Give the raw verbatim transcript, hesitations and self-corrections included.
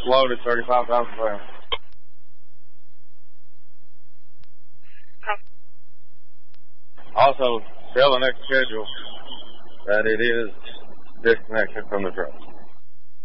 loaded thirty-five thousand pounds. Also, tell the next schedule that it is disconnected from the truck.